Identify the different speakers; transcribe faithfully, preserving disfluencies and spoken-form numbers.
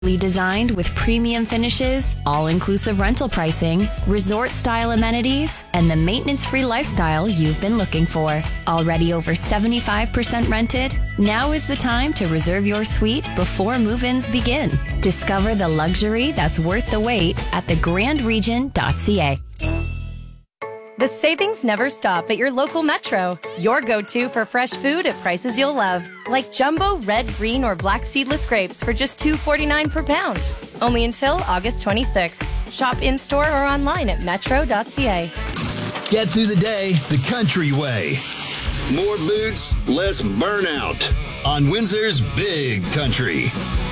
Speaker 1: Designed with premium finishes, all-inclusive rental pricing, resort-style amenities, and the maintenance-free lifestyle you've been looking for. Already over seventy-five percent rented? Now is the time to reserve your suite before move-ins begin. Discover the luxury that's worth the wait at the grand regent dot c a.
Speaker 2: The savings never stop at your local Metro. Your go-to for fresh food at prices you'll love. Like jumbo red, green, or black seedless grapes for just two forty-nine per pound. Only until August twenty-sixth. Shop in-store or online at metro dot c a.
Speaker 3: Get through the day the country way. More boots, less burnout. On Windsor's Big Country.